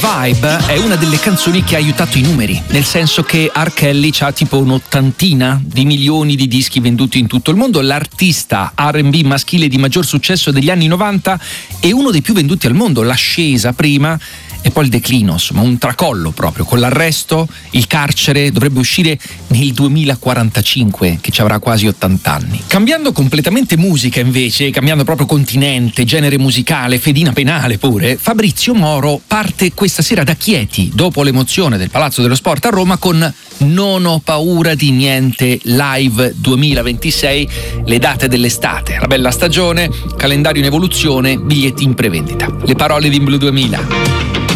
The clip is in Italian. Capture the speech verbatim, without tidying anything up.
Vibe è una delle canzoni che ha aiutato i numeri, nel senso che R. Kelly ha tipo un'ottantina di milioni di dischi venduti in tutto il mondo, l'artista R and B maschile di maggior successo degli anni novanta e uno dei più venduti al mondo, l'ascesa prima e poi il declino, insomma un tracollo proprio, con l'arresto, il carcere, dovrebbe uscire nel duemilaquarantacinque, che ci avrà quasi ottanta anni. Cambiando completamente musica invece, cambiando proprio continente, genere musicale, fedina penale pure, Fabrizio Moro parte questa sera da Chieti, dopo l'emozione del Palazzo dello Sport a Roma, con Non ho paura di niente live duemilaventisei, le date dell'estate, la bella stagione, calendario in evoluzione, biglietti in prevendita. Le parole di Blue duemila.